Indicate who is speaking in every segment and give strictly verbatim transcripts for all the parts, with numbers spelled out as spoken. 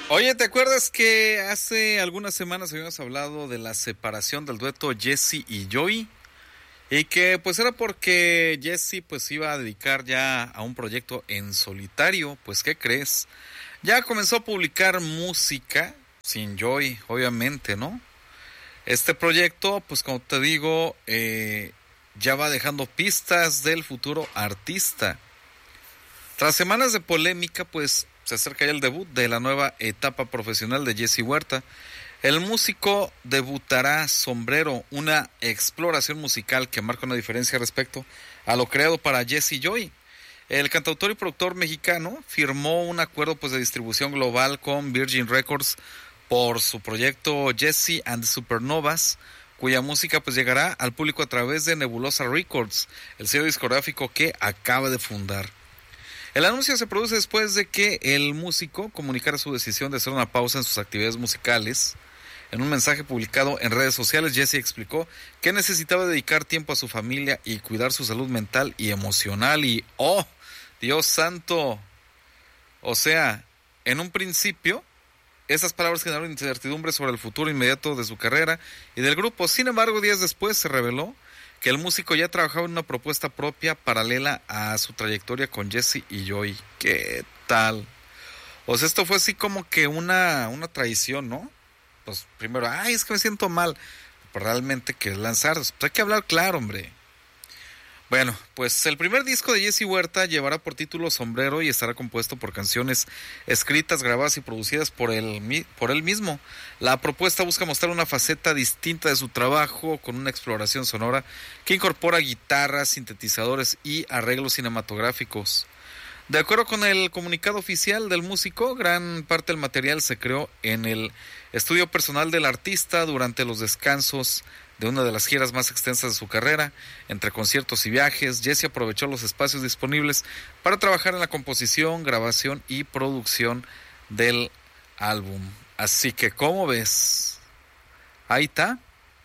Speaker 1: Oye, ¿te acuerdas que hace algunas semanas habíamos hablado de la separación del dueto Jesse y Joy? Y que pues era porque Jesse pues iba a dedicar ya a un proyecto en solitario. Pues ¿qué crees? Ya comenzó a publicar música sin Joy, obviamente, ¿no? Este proyecto, pues como te digo, eh, ya va dejando pistas del futuro artista. Tras semanas de polémica, pues se acerca ya el debut de la nueva etapa profesional de Jesse Huerta. El músico debutará Sombrero, una exploración musical que marca una diferencia respecto a lo creado para Jesse Joy. El cantautor y productor mexicano firmó un acuerdo pues de distribución global con Virgin Records por su proyecto Jesse and the Supernovas, cuya música pues llegará al público a través de Nebulosa Records, el sello discográfico que acaba de fundar. El anuncio se produce después de que el músico comunicara su decisión de hacer una pausa en sus actividades musicales. En un mensaje publicado en redes sociales, Jesse explicó que necesitaba dedicar tiempo a su familia y cuidar su salud mental y emocional. Y ¡oh, Dios santo! O sea, en un principio, esas palabras generaron incertidumbre sobre el futuro inmediato de su carrera y del grupo. Sin embargo, días después se reveló que el músico ya trabajaba en una propuesta propia paralela a su trayectoria con Jesse y Joy. ¿Qué tal? O sea, esto fue así como que una, una traición, ¿no? Pues primero, ay, es que me siento mal. Pero realmente que lanzar, pues hay que hablar claro, hombre. Bueno, pues el primer disco de Jesse Huerta llevará por título Sombrero y estará compuesto por canciones escritas, grabadas y producidas por él, por él mismo. La propuesta busca mostrar una faceta distinta de su trabajo con una exploración sonora que incorpora guitarras, sintetizadores y arreglos cinematográficos. De acuerdo con el comunicado oficial del músico, gran parte del material se creó en el estudio personal del artista durante los descansos de una de las giras más extensas de su carrera. Entre conciertos y viajes, Jesse aprovechó los espacios disponibles para trabajar en la composición, grabación y producción del álbum. Así que, ¿cómo ves? Ahí está.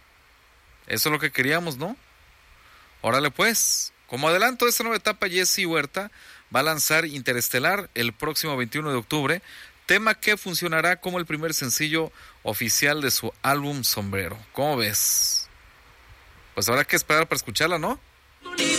Speaker 1: Eso es lo que queríamos, ¿no? Órale pues. Como adelanto de esta nueva etapa, Jesse Huerta va a lanzar Interestelar el próximo veintiuno de octubre, tema que funcionará como el primer sencillo oficial de su álbum Sombrero. ¿Cómo ves? Pues habrá que esperar para escucharla, ¿no?